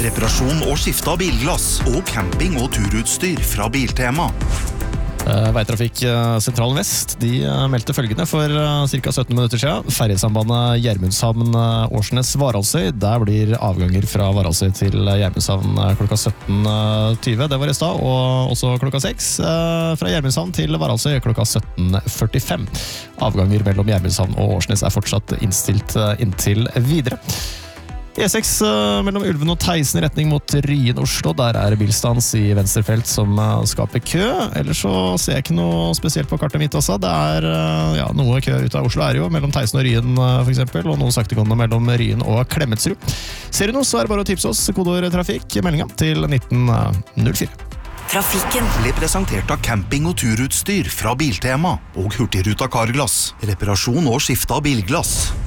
reparasjon og skifte av bilglass og camping- og turutstyr fra Biltema. Veitrafikk Sentralen Vest, de meldte følgende for ca. 17 minutter siden. Ferjesambandet Gjermundshavn-Årsnes-Varaldsøy, der blir avganger fra Varaldsøy til Gjermundshavn klokka 17.20, det var i stad, og også klokka 6 fra Gjermundshavn til Varaldsøy klokka 17.45. Avganger mellom Gjermundshavn og Årsnes er fortsatt innstilt inntil videre. E6 mellom Ulven og Theisen i retning mot Ryen Oslo. Der er bilstans i venstrefelt som skaper kø. Ellers så ser jeg ikke noe spesielt på kartet mitt også. Det er noe kø ut av Oslo er jo mellom Theisen og Ryen for eksempel, og noe saktegående mellom Ryen og Klemetsrud. Ser du noe, så er det bare å tipse oss. Kodeord trafikk, meldinga til 1904. Trafikken ble presentert av camping- og turutstyr fra Biltema og Hurtigruta Carglass. Reparasjon og skifte av bilglass.